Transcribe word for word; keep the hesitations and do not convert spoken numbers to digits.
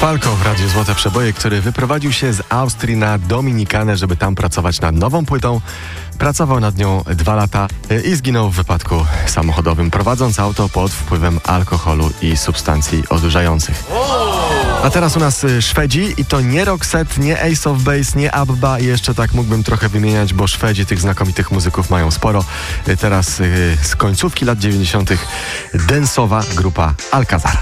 Falco w Radiu Złote Przeboje, który wyprowadził się z Austrii na Dominikanę, żeby tam pracować nad nową płytą. Pracował nad nią dwa lata i zginął w wypadku samochodowym, prowadząc auto pod wpływem alkoholu i substancji odurzających. A teraz u nas Szwedzi i to nie Roxette, nie Ace of Base, nie Abba i jeszcze tak mógłbym trochę wymieniać, bo Szwedzi tych znakomitych muzyków mają sporo. Teraz z końcówki lat dziewięćdziesiątych densowa grupa Alcazar.